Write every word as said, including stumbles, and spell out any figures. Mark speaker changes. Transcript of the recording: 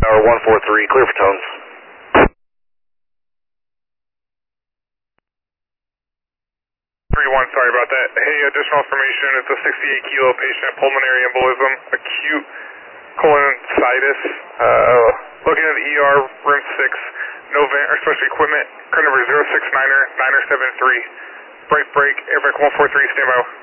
Speaker 1: Tower one four three, clear for tones.
Speaker 2: three one, sorry about that. Hey, additional information, it's a sixty-eight kilo patient, pulmonary embolism, acute colonitis, uh, looking at the E R, room six, no vent or special equipment, current number zero six niner, niner seven three, break break, airback one four three, standby.